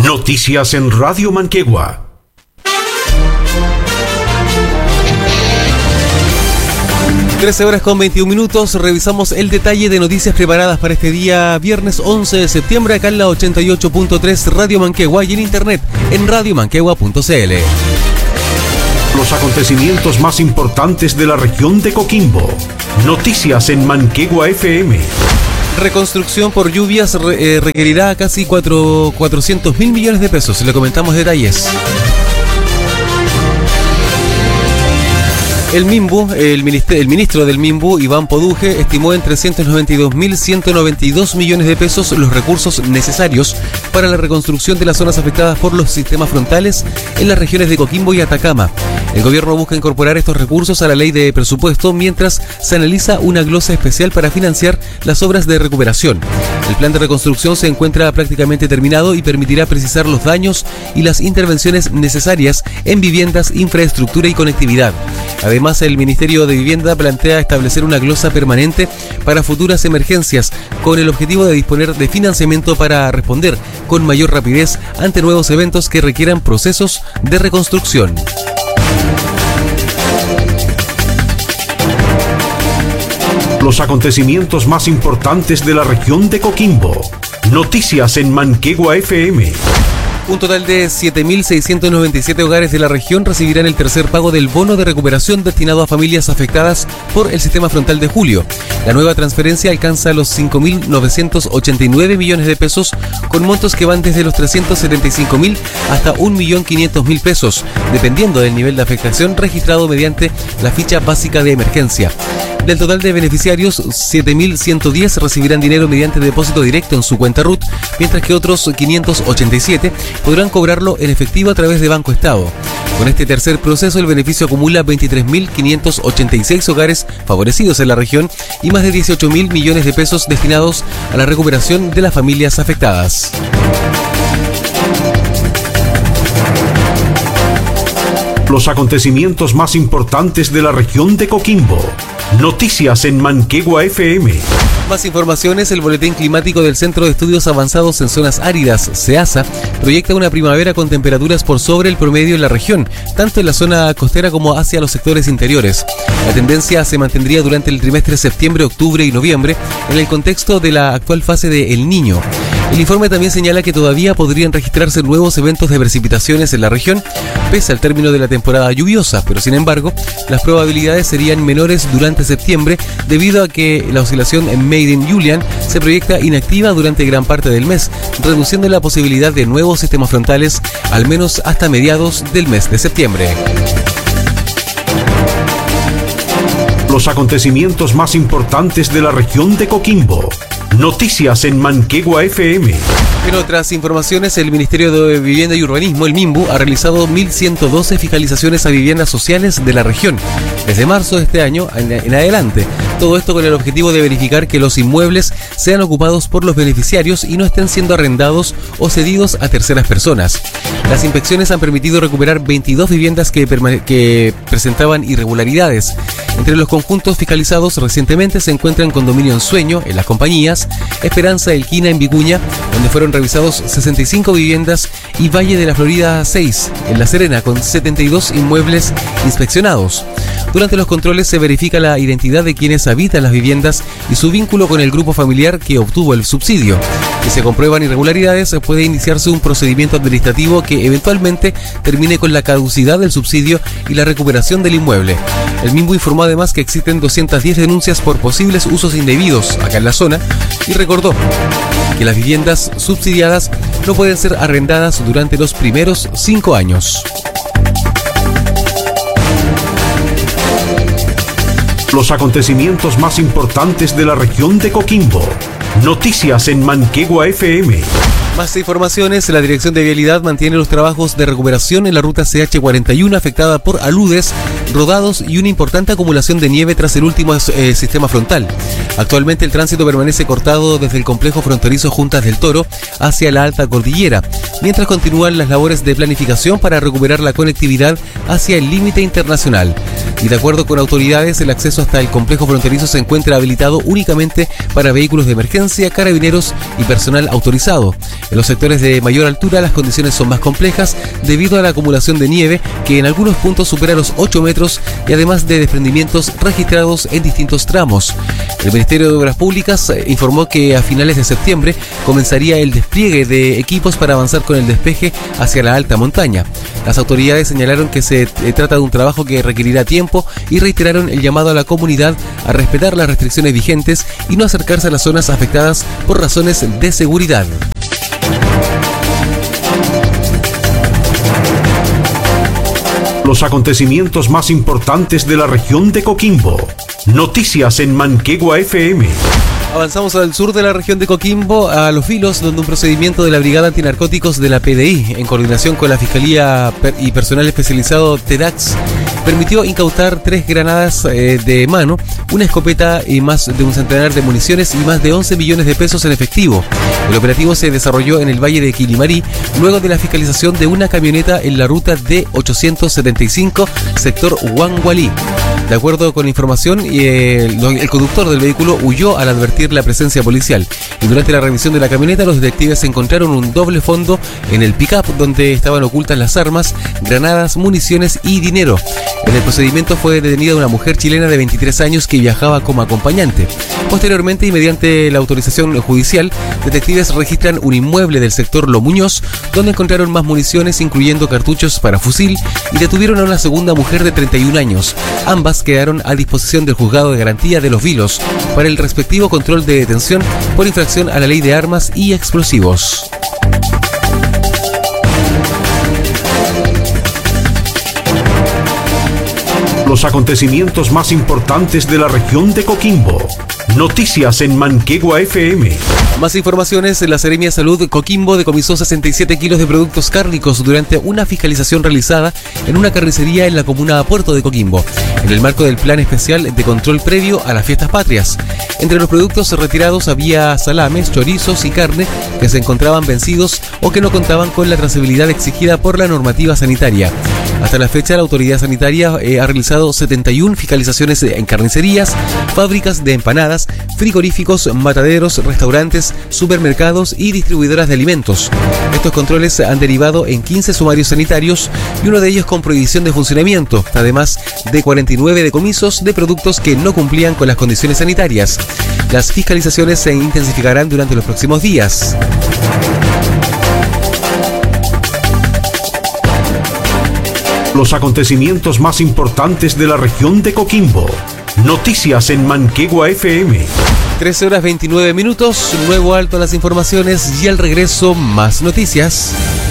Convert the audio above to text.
Noticias en Radio Manquegua. Trece horas con 21 minutos, revisamos el detalle de noticias preparadas para este día viernes 11 de septiembre acá en la 88.3 Radio Manquegua y en internet en radiomanquegua.cl. Los acontecimientos más importantes de la región de Coquimbo. Noticias en Manquegua FM. Reconstrucción por lluvias requerirá casi 400.000 millones de pesos. Le comentamos detalles. El MIMBU, el ministro del MIMBU, Iván Poduje, estimó en 392.192 millones de pesos los recursos necesarios para la reconstrucción de las zonas afectadas por los sistemas frontales en las regiones de Coquimbo y Atacama. El gobierno busca incorporar estos recursos a la ley de presupuesto mientras se analiza una glosa especial para financiar las obras de recuperación. El plan de reconstrucción se encuentra prácticamente terminado y permitirá precisar los daños y las intervenciones necesarias en viviendas, infraestructura y conectividad. Además, el Ministerio de Vivienda plantea establecer una glosa permanente para futuras emergencias con el objetivo de disponer de financiamiento para responder con mayor rapidez ante nuevos eventos que requieran procesos de reconstrucción. Los acontecimientos más importantes de la región de Coquimbo. Noticias en Manquegua FM. Un total de 7.697 hogares de la región recibirán el tercer pago del bono de recuperación destinado a familias afectadas por el sistema frontal de julio. La nueva transferencia alcanza los 5.989 millones de pesos, con montos que van desde los 375.000 hasta 1.500.000 pesos, dependiendo del nivel de afectación registrado mediante la ficha básica de emergencia. Del total de beneficiarios, 7.110 recibirán dinero mediante depósito directo en su cuenta RUT, mientras que otros 587 podrán cobrarlo en efectivo a través de Banco Estado. Con este tercer proceso, el beneficio acumula 23.586 hogares favorecidos en la región y más de 18.000 millones de pesos destinados a la recuperación de las familias afectadas. Los acontecimientos más importantes de la región de Coquimbo. Noticias en Manquegua FM. Más informaciones, el Boletín Climático del Centro de Estudios Avanzados en Zonas Áridas, CEASA, proyecta una primavera con temperaturas por sobre el promedio en la región, tanto en la zona costera como hacia los sectores interiores. La tendencia se mantendría durante el trimestre septiembre, octubre y noviembre, en el contexto de la actual fase de El Niño. El informe también señala que todavía podrían registrarse nuevos eventos de precipitaciones en la región, pese al término de la temporada lluviosa, pero sin embargo, las probabilidades serían menores durante septiembre debido a que la oscilación en Maiden Julian se proyecta inactiva durante gran parte del mes, reduciendo la posibilidad de nuevos sistemas frontales al menos hasta mediados del mes de septiembre. Los acontecimientos más importantes de la región de Coquimbo. Noticias en Manquegua FM. En otras informaciones, el Ministerio de Vivienda y Urbanismo, el MIMBU, ha realizado 1.112 fiscalizaciones a viviendas sociales de la región desde marzo de este año en adelante. Todo esto con el objetivo de verificar que los inmuebles sean ocupados por los beneficiarios y no estén siendo arrendados o cedidos a terceras personas. Las inspecciones han permitido recuperar 22 viviendas que presentaban irregularidades. Entre los conjuntos fiscalizados recientemente se encuentran Condominio Ensueño en Las Compañías, Esperanza Elquina en Vicuña, donde fueron revisados 65 viviendas, y Valle de la Florida 6 en La Serena, con 72 inmuebles inspeccionados. Durante los controles se verifica la identidad de quienes habitan las viviendas y su vínculo con el grupo familiar que obtuvo el subsidio. Si se comprueban irregularidades, puede iniciarse un procedimiento administrativo que eventualmente termine con la caducidad del subsidio y la recuperación del inmueble. El MIMBU informó además que existen 210 denuncias por posibles usos indebidos acá en la zona y recordó que las viviendas subsidiadas no pueden ser arrendadas durante los primeros 5 años. Los acontecimientos más importantes de la región de Coquimbo. Noticias en Manquegua FM. Más informaciones, la Dirección de Vialidad mantiene los trabajos de recuperación en la ruta CH41 afectada por aludes, rodados y una importante acumulación de nieve tras el último sistema frontal. Actualmente el tránsito permanece cortado desde el complejo fronterizo Juntas del Toro hacia la alta cordillera, mientras continúan las labores de planificación para recuperar la conectividad hacia el límite internacional. y de acuerdo con autoridades el acceso hasta el complejo fronterizo se encuentra habilitado únicamente para vehículos de emergencia, carabineros y personal autorizado. En los sectores de mayor altura las condiciones son más complejas debido a la acumulación de nieve que en algunos puntos supera los 8 metros y además de desprendimientos registrados en distintos tramos. El Ministerio de Obras Públicas informó que a finales de septiembre comenzaría el despliegue de equipos para avanzar con el despeje hacia la alta montaña. Las autoridades señalaron que se trata de un trabajo que requerirá tiempo y reiteraron el llamado a la comunidad a respetar las restricciones vigentes y no acercarse a las zonas afectadas por razones de seguridad. Los acontecimientos más importantes de la región de Coquimbo. Noticias en Manquegua FM. Avanzamos al sur de la región de Coquimbo, a Los Vilos, donde un procedimiento de la Brigada Antinarcóticos de la PDI, en coordinación con la Fiscalía y personal especializado TEDAX, permitió incautar 3 granadas de mano, una escopeta y más de un centenar de municiones y más de 11 millones de pesos en efectivo. El operativo se desarrolló en el Valle de Quilimarí, luego de la fiscalización de una camioneta en la ruta D875, sector Huangualí. De acuerdo con la información, el conductor del vehículo huyó al advertir la presencia policial. Y durante la revisión de la camioneta, los detectives encontraron un doble fondo en el pick-up donde estaban ocultas las armas, granadas, municiones y dinero. En el procedimiento fue detenida una mujer chilena de 23 años que viajaba como acompañante. Posteriormente, y mediante la autorización judicial, detectives registran un inmueble del sector Lo Muñoz, donde encontraron más municiones, incluyendo cartuchos para fusil, y detuvieron a una segunda mujer de 31 años. Ambas quedaron a disposición del Juzgado de Garantía de Los Vilos para el respectivo control de detención por infracción a la Ley de Armas y Explosivos. Los acontecimientos más importantes de la región de Coquimbo. Noticias en Manquegua FM. Más informaciones. La Seremia de Salud Coquimbo decomisó 67 kilos de productos cárnicos durante una fiscalización realizada en una carnicería en la comuna Puerto de Coquimbo, en el marco del plan especial de control previo a las fiestas patrias. Entre los productos retirados había salames, chorizos y carne que se encontraban vencidos o que no contaban con la trazabilidad exigida por la normativa sanitaria. Hasta la fecha, la autoridad sanitaria ha realizado 71 fiscalizaciones en carnicerías, fábricas de empanadas, frigoríficos, mataderos, restaurantes, supermercados y distribuidoras de alimentos. Estos controles han derivado en 15 sumarios sanitarios y uno de ellos con prohibición de funcionamiento, además de 49 decomisos de productos que no cumplían con las condiciones sanitarias. Las fiscalizaciones se intensificarán durante los próximos días. Los acontecimientos más importantes de la región de Coquimbo. Noticias en Manquegua FM. 13 horas 29 minutos, nuevo alto a las informaciones y al regreso más noticias.